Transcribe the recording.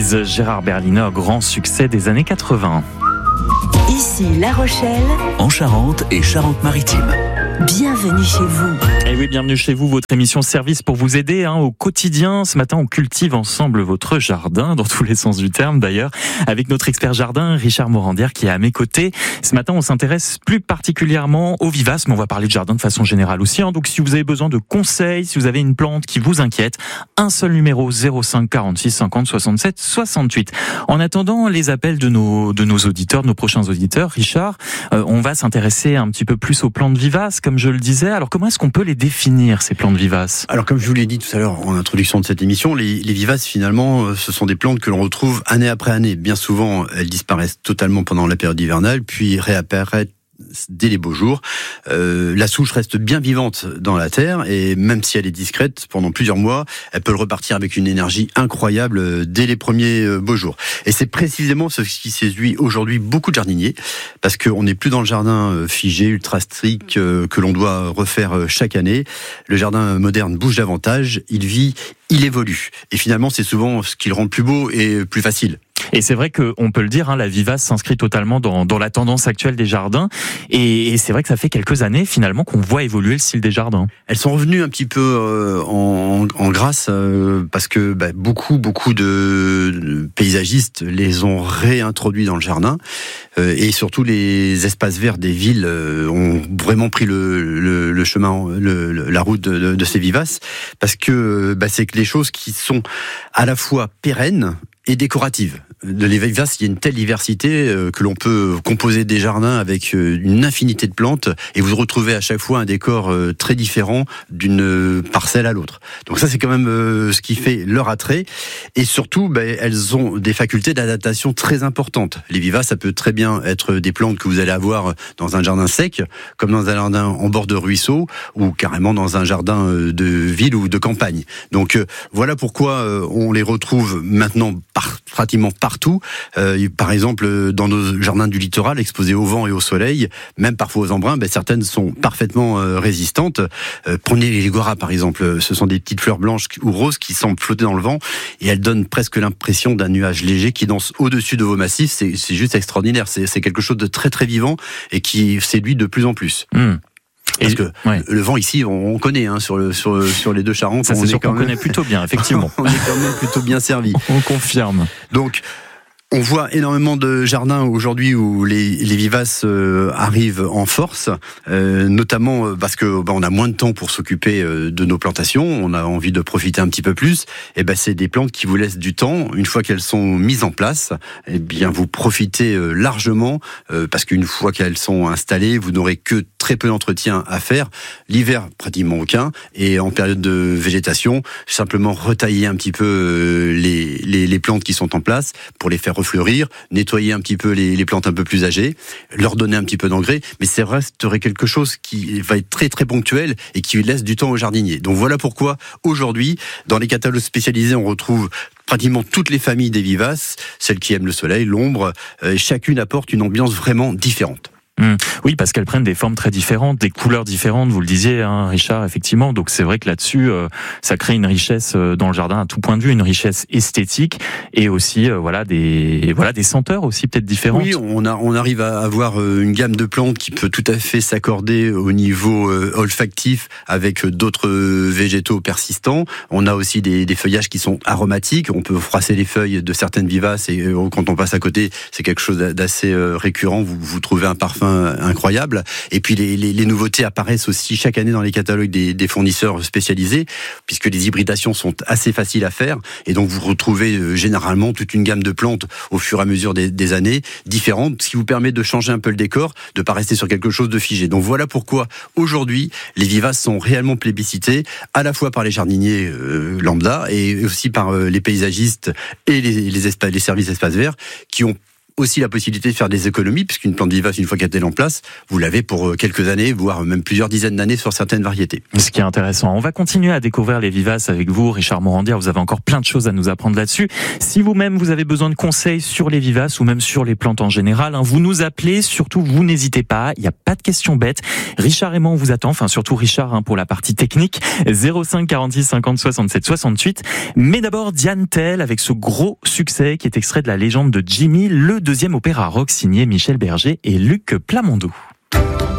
reprise. Gérard Berliner, grand succès des années 80. Ici La Rochelle, en Charente et Charente-Maritime. Bienvenue chez vous. Et oui, bienvenue chez vous, votre émission service pour vous aider au quotidien. Ce matin, on cultive ensemble votre jardin, dans tous les sens du terme d'ailleurs, avec notre expert jardin, Richard Morandière, qui est à mes côtés. Ce matin, on s'intéresse plus particulièrement aux vivaces, mais on va parler de jardin de façon générale aussi. Donc si vous avez besoin de conseils, si vous avez une plante qui vous inquiète, un seul numéro, 05 46 50 67 68. En attendant les appels de nos auditeurs, de nos prochains auditeurs, Richard, on va s'intéresser un petit peu plus aux plantes vivaces, comme je le disais. Alors comment est-ce qu'on peut les définir, ces plantes vivaces ? Alors comme je vous l'ai dit tout à l'heure en introduction de cette émission, les vivaces finalement ce sont des plantes que l'on retrouve année après année. Bien souvent elles disparaissent totalement pendant la période hivernale puis réapparaissent dès les beaux jours. La souche reste bien vivante dans la terre et même si elle est discrète pendant plusieurs mois, elle peut repartir avec une énergie incroyable dès les premiers beaux jours. Et c'est précisément ce qui séduit aujourd'hui beaucoup de jardiniers parce qu'on n'est plus dans le jardin figé, ultra strict que l'on doit refaire chaque année. Le jardin moderne bouge davantage, il vit, il évolue. Et finalement, c'est souvent ce qui le rend plus beau et plus facile. Et c'est vrai qu'on peut le dire, la vivace s'inscrit totalement dans la tendance actuelle des jardins. Et c'est vrai que ça fait quelques années finalement qu'on voit évoluer le style des jardins. Elles sont revenues un petit peu en grâce parce que beaucoup de paysagistes les ont réintroduits dans le jardin. Et surtout les espaces verts des villes ont vraiment pris le chemin, la route de ces vivaces. Parce que c'est que les choses qui sont à la fois pérennes et décoratives. De les vivaces, il y a une telle diversité que l'on peut composer des jardins avec une infinité de plantes et vous retrouvez à chaque fois un décor très différent d'une parcelle à l'autre. Donc ça, c'est quand même ce qui fait leur attrait. Et surtout, elles ont des facultés d'adaptation très importantes. Les vivaces, ça peut très bien être des plantes que vous allez avoir dans un jardin sec, comme dans un jardin en bord de ruisseau, ou carrément dans un jardin de ville ou de campagne. Donc voilà pourquoi on les retrouve maintenant pratiquement partout. Par exemple, dans nos jardins du littoral, exposés au vent et au soleil, même parfois aux embruns, certaines sont parfaitement résistantes. Prenez les goras, par exemple. Ce sont des petites fleurs blanches ou roses qui semblent flotter dans le vent et elles donnent presque l'impression d'un nuage léger qui danse au-dessus de vos massifs. C'est juste extraordinaire. C'est quelque chose de très très vivant et qui séduit de plus en plus. Parce que le vent ici, on connaît sur les deux Charentes. Ça, c'est sûr qu'on connaît plutôt bien, effectivement. On est quand même plutôt bien servi. On confirme. Donc, on voit énormément de jardins aujourd'hui où les vivaces arrivent en force, notamment parce que on a moins de temps pour s'occuper de nos plantations, on a envie de profiter un petit peu plus. Et c'est des plantes qui vous laissent du temps. Une fois qu'elles sont mises en place, vous profitez largement parce qu'une fois qu'elles sont installées, vous n'aurez que très peu d'entretien à faire. L'hiver, pratiquement aucun. Et en période de végétation, simplement retailler un petit peu les plantes qui sont en place pour les faire refleurir, nettoyer un petit peu les plantes un peu plus âgées, leur donner un petit peu d'engrais, mais c'est vrai, c'est quelque chose qui va être très très ponctuel et qui laisse du temps aux jardiniers. Donc voilà pourquoi aujourd'hui, dans les catalogues spécialisés, on retrouve pratiquement toutes les familles des vivaces, celles qui aiment le soleil, l'ombre, chacune apporte une ambiance vraiment différente. Oui, parce qu'elles prennent des formes très différentes, des couleurs différentes, vous le disiez, Richard, effectivement. Donc c'est vrai que là-dessus, ça crée une richesse dans le jardin à tout point de vue, une richesse esthétique et aussi des senteurs aussi peut-être différentes. Oui, on arrive à avoir une gamme de plantes qui peut tout à fait s'accorder au niveau olfactif avec d'autres végétaux persistants. On a aussi des feuillages qui sont aromatiques. On peut froisser les feuilles de certaines vivaces et quand on passe à côté, c'est quelque chose d'assez récurrent. Vous trouvez un parfum incroyable. Et puis les nouveautés apparaissent aussi chaque année dans les catalogues des fournisseurs spécialisés, puisque les hybridations sont assez faciles à faire. Et donc vous retrouvez généralement toute une gamme de plantes au fur et à mesure des années différentes, ce qui vous permet de changer un peu le décor, de pas rester sur quelque chose de figé. Donc voilà pourquoi aujourd'hui les vivaces sont réellement plébiscitées, à la fois par les jardiniers lambda et aussi par les paysagistes et les services espaces verts qui ont aussi la possibilité de faire des économies, puisqu'une plante vivace, une fois qu'elle est en place, vous l'avez pour quelques années, voire même plusieurs dizaines d'années sur certaines variétés. Ce qui est intéressant. On va continuer à découvrir les vivaces avec vous, Richard Morandière. Vous avez encore plein de choses à nous apprendre là-dessus. Si vous-même, vous avez besoin de conseils sur les vivaces ou même sur les plantes en général, vous nous appelez. Surtout, vous n'hésitez pas. Il n'y a pas de questions bêtes. Richard et moi, on vous attend. Enfin, surtout Richard, pour la partie technique. 05 46 50 67 68. Mais d'abord, Diane Tell avec ce gros succès qui est extrait de La légende de Jimmy, le deuxième opéra rock signé Michel Berger et Luc Plamondon.